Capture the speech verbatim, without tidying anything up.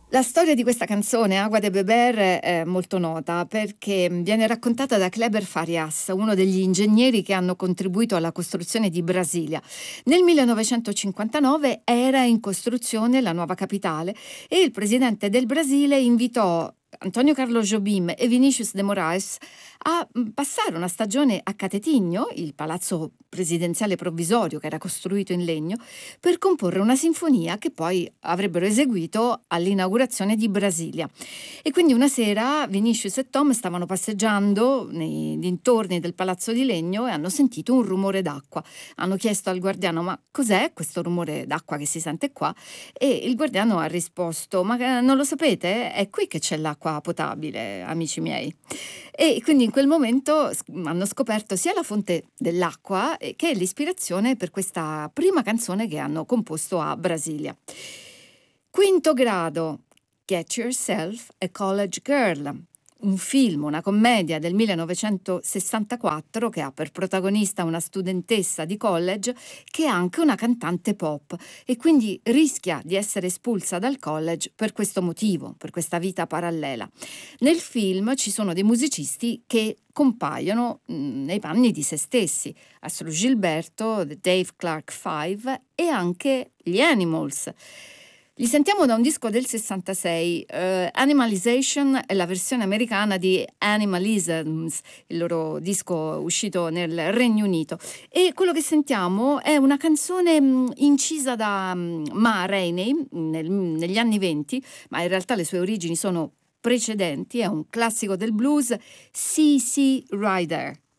La storia di questa canzone, Agua de Beber, è molto nota perché viene raccontata da Kleber Farias, uno degli ingegneri che hanno contribuito alla costruzione di Brasilia. Nel millenovecentocinquantanove era in costruzione la nuova capitale e il presidente del Brasile invitò Antonio Carlos Jobim e Vinícius de Moraes a mm, passare una stagione a Catetinho, il palazzo presidenziale provvisorio che era costruito in legno, per comporre una sinfonia che poi avrebbero eseguito all'inaugurazione di Brasilia. E quindi una sera Vinicius e Tom stavano passeggiando nei dintorni del palazzo di legno e hanno sentito un rumore d'acqua. Hanno chiesto al guardiano: ma cos'è questo rumore d'acqua che si sente qua? E il guardiano ha risposto: ma eh, non lo sapete? È qui che c'è l'acqua potabile, amici miei. E quindi in quel momento s- hanno scoperto sia la fonte dell'acqua eh, che l'ispirazione per questa prima canzone che hanno composto a Brasilia. Quinto grado, Get Yourself a College Girl, un film, una commedia del millenovecentosessantaquattro che ha per protagonista una studentessa di college che è anche una cantante pop e quindi rischia di essere espulsa dal college per questo motivo, per questa vita parallela. Nel film ci sono dei musicisti che compaiono mh, nei panni di se stessi, Astro Gilberto, The Dave Clark Five e anche gli Animals. Li sentiamo da un disco del sessantasei, eh, Animalization è la versione americana di Animalisms, il loro disco uscito nel Regno Unito. E quello che sentiamo è una canzone mh, incisa da mh, Ma Rainey nel- negli anni venti, ma in realtà le sue origini sono precedenti, è un classico del blues, C C Rider.